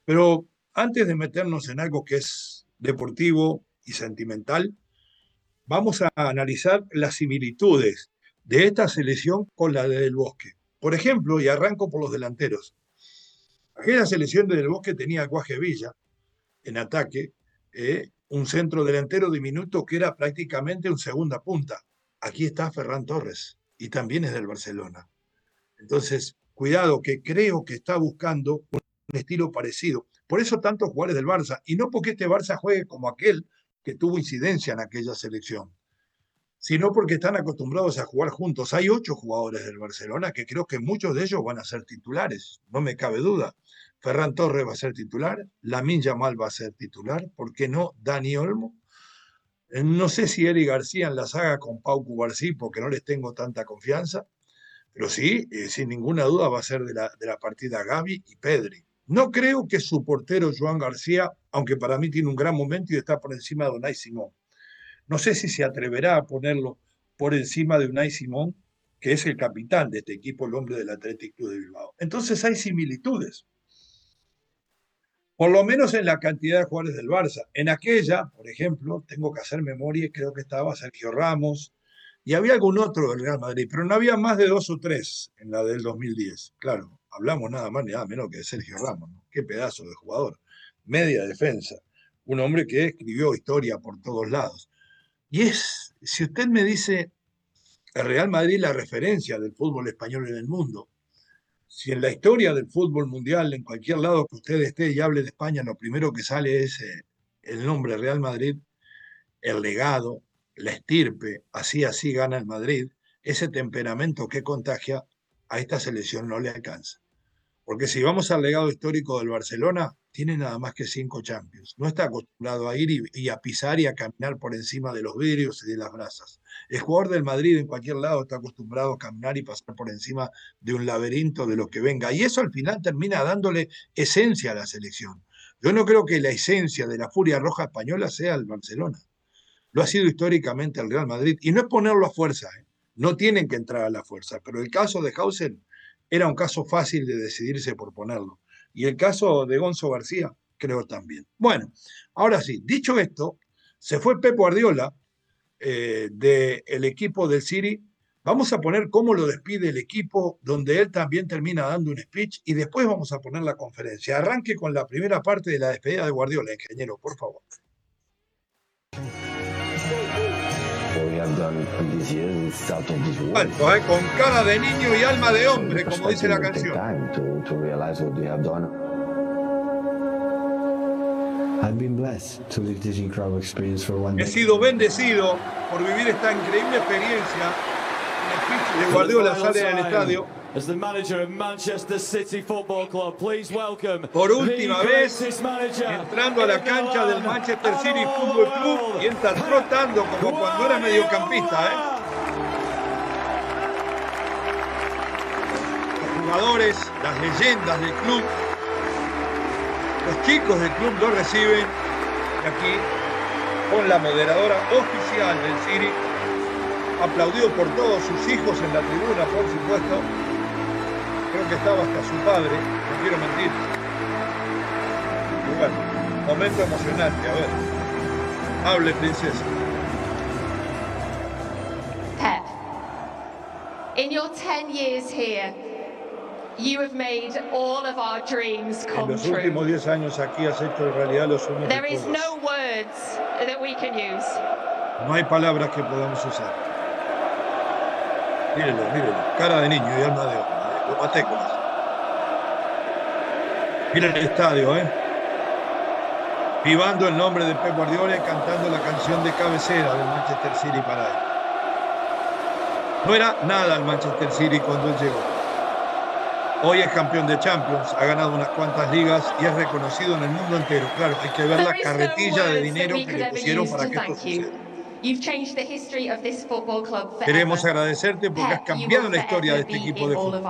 Pero antes de meternos en algo que es deportivo y sentimental, vamos a analizar las similitudes de esta selección con la de Del Bosque. Por ejemplo, y arranco por los delanteros. Aquella selección de Del Bosque tenía a Guaje Villa en ataque, un centro delantero diminuto que era prácticamente un segunda punta. Aquí está Ferran Torres y también es del Barcelona. Entonces, cuidado, que creo que está buscando un estilo parecido. Por eso tantos jugadores del Barça, y no porque este Barça juegue como aquel que tuvo incidencia en aquella selección, sino porque están acostumbrados a jugar juntos. Hay 8 jugadores del Barcelona que creo que muchos de ellos van a ser titulares, no me cabe duda. Ferran Torres va a ser titular, Lamine Yamal va a ser titular, ¿por qué no Dani Olmo? No sé si Eric García en la saga con Pau Cubarsí, porque no les tengo tanta confianza, pero sí, sin ninguna duda va a ser de la partida Gavi y Pedri. No creo que su portero Joan García, aunque para mí tiene un gran momento y está por encima de Unai Simón. No sé si se atreverá a ponerlo por encima de Unai Simón, que es el capitán de este equipo, el hombre del Athletic Club de Bilbao. Entonces hay similitudes, por lo menos en la cantidad de jugadores del Barça. En aquella, por ejemplo, tengo que hacer memoria, creo que estaba Sergio Ramos, y había algún otro del Real Madrid, pero no había más de 2 o 3 en la del 2010. Claro, hablamos nada más ni nada menos que de Sergio Ramos, ¿no? Qué pedazo de jugador. Media defensa, un hombre que escribió historia por todos lados. Y si usted me dice, el Real Madrid la referencia del fútbol español en el mundo, si en la historia del fútbol mundial, en cualquier lado que usted esté y hable de España, lo primero que sale es el nombre Real Madrid, el legado, la estirpe, así gana el Madrid, ese temperamento que contagia, a esta selección no le alcanza. Porque si vamos al legado histórico del Barcelona, tiene nada más que 5 Champions. No está acostumbrado a ir y a pisar y a caminar por encima de los vidrios y de las brasas. El jugador del Madrid en cualquier lado está acostumbrado a caminar y pasar por encima de un laberinto de lo que venga. Y eso al final termina dándole esencia a la selección. Yo no creo que la esencia de la Furia Roja española sea el Barcelona. Lo ha sido históricamente el Real Madrid. Y no es ponerlo a fuerza, ¿eh? No tienen que entrar a la fuerza. Pero el caso de Hausen era un caso fácil de decidirse por ponerlo. Y el caso de Gonzo García, creo también. Bueno, ahora sí, dicho esto, se fue Pep Guardiola del equipo del City. Vamos a poner cómo lo despide el equipo, donde él también termina dando un speech y después vamos a poner la conferencia. Arranque con la primera parte de la despedida de Guardiola, ingeniero, por favor. Alto, con cara de niño y alma de hombre, como dice la canción. He sido bendecido por vivir esta increíble experiencia. De Guardiola sale del estadio. As the manager of Manchester City Football Club, please welcome por última vez entrando a la cancha del Manchester City Football Club y entra trotando como cuando era mediocampista, Los jugadores, las leyendas del club, los chicos del club lo reciben aquí con la moderadora oficial del City, aplaudido por todos sus hijos en la tribuna, por supuesto. Creo que estaba hasta su padre, no quiero mentir. Y bueno, momento emocionante, a ver. Hable, princesa. Pep, in your 10 years here, you have made all of our dreams come true. En los últimos 10 años aquí has hecho realidad los sueños de todos. There is no words that we can use. No hay palabras que podamos usar. Mírelo, cara de niño y alma de hombre. Lo maté con eso. Miren el estadio, vivando el nombre de Pep Guardiola y cantando la canción de cabecera del Manchester City para él. No era nada el Manchester City cuando él llegó. Hoy es campeón de Champions, ha ganado unas cuantas ligas y es reconocido en el mundo entero. Claro, hay que ver la carretilla de dinero que le pusieron para que esto suceda. Queremos agradecerte porque has cambiado la historia de este equipo de fútbol.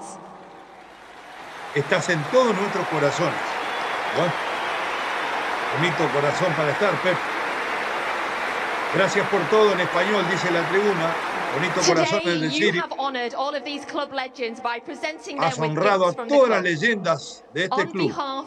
Estás en todos nuestros corazones. Bueno, bonito corazón para estar, Pep. Gracias por todo en español, dice la tribuna. Bonito corazón el del City. Has honrado a todas las leyendas de este club.